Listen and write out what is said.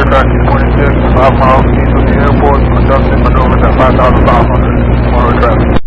taxi 26, 5 miles east of the airport, conducting maneuvers at 5,500 on road traffic.